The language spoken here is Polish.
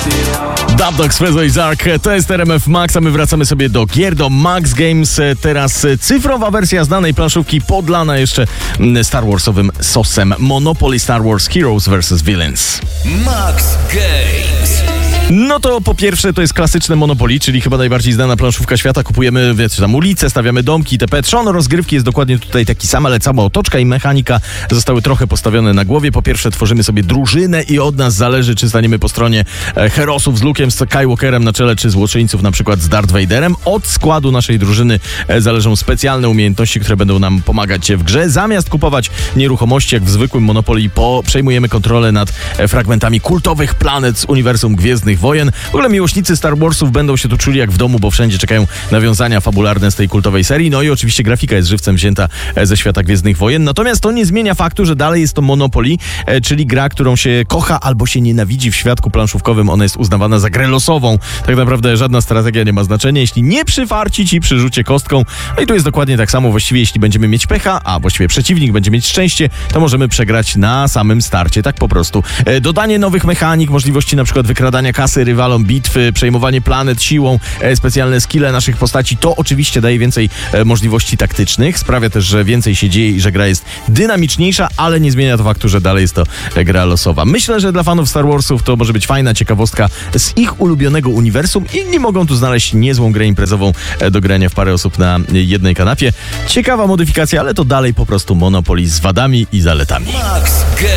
Dubdog, Fezo i Zark, to jest RMF Max, a my wracamy sobie do gier, do Max Games. Teraz cyfrowa wersja znanej planszówki podlana jeszcze Star Warsowym sosem. Monopoly Star Wars Heroes vs. Villains. Max Games. No to po pierwsze to jest klasyczne Monopoly, czyli chyba najbardziej znana planszówka świata. Kupujemy, wiecie, tam ulice, stawiamy domki itp. Trzon rozgrywki jest dokładnie tutaj taki sam, ale cała otoczka i mechanika zostały trochę postawione na głowie. Po pierwsze tworzymy sobie drużynę i od nas zależy, czy staniemy po stronie herosów z Luke'em Skywalkerem na czele, czy złoczyńców na przykład z Darth Vaderem. Od składu naszej drużyny zależą specjalne umiejętności, które będą nam pomagać w grze. Zamiast kupować nieruchomości jak w zwykłym Monopoly, przejmujemy kontrolę nad fragmentami kultowych planet z uniwersum Gwiezdnych Wojen. W ogóle miłośnicy Star Warsów będą się tu czuli jak w domu, bo wszędzie czekają nawiązania fabularne z tej kultowej serii. No i oczywiście grafika jest żywcem wzięta ze świata Gwiezdnych Wojen. Natomiast to nie zmienia faktu, że dalej jest to Monopoly, czyli gra, którą się kocha albo się nienawidzi w świadku planszówkowym. Ona jest uznawana za grę losową. Tak naprawdę żadna strategia nie ma znaczenia, jeśli nie przyfarci ci przy rzucie kostką. No i tu jest dokładnie tak samo. Właściwie jeśli będziemy mieć pecha, a właściwie przeciwnik będzie mieć szczęście, to możemy przegrać na samym starcie. Tak po prostu. Dodanie nowych mechanik, możliwości na przykład wykradania kasy rywalom, bitwy, przejmowanie planet siłą, specjalne skille naszych postaci, to oczywiście daje więcej możliwości taktycznych, sprawia też, że więcej się dzieje i że gra jest dynamiczniejsza, ale nie zmienia to faktu, że dalej jest to gra losowa. Myślę, że dla fanów Star Warsów to może być fajna ciekawostka z ich ulubionego uniwersum. Inni mogą tu znaleźć niezłą grę imprezową do grania w parę osób na jednej kanapie. Ciekawa modyfikacja, ale to dalej po prostu Monopoly z wadami i zaletami. Max Games.